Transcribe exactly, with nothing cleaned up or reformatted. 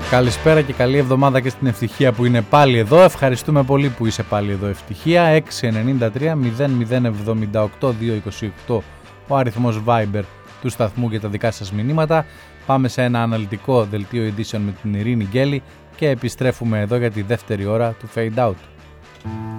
Καλησπέρα και καλή εβδομάδα και στην Ευτυχία που είναι πάλι εδώ. Ευχαριστούμε πολύ που είσαι πάλι εδώ, Ευτυχία. έξι εννιά τρία μηδέν μηδέν εβδομήντα οκτώ διακόσια είκοσι οκτώ ο αριθμός Viber του σταθμού για τα δικά σας μηνύματα. Πάμε σε ένα αναλυτικό δελτίο edition με την Ειρήνη Γκέλη και επιστρέφουμε εδώ για τη δεύτερη ώρα του Fade Out.